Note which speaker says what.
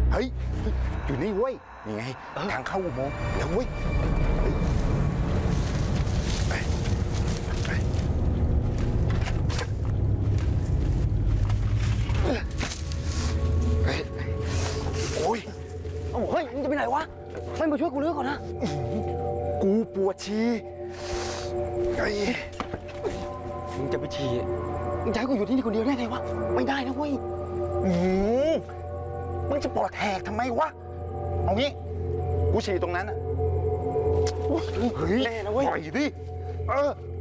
Speaker 1: เฮ้ยอยู่นี่เว้ยนี่ไงทางเข้าอุโมงค์เดี๋ยวเว้ยโอ้ย
Speaker 2: เฮ้ยมึงจะไปไหนวะไม่มาช่วยกูเลือกก่อนนะ
Speaker 1: กูปวดฉี่
Speaker 2: มึงจะไปฉี่มึงจะให้กูอยู่ที่นี่คนเดียวได้ไงวะไม่ได้นะเว้ย
Speaker 1: มึงจะปอดแหกทำไมวะเอางี้กูฉี่ตรงนั้นอ่ะเฮ้ย
Speaker 2: แน่นะเว้ย
Speaker 1: ปล่อยดิ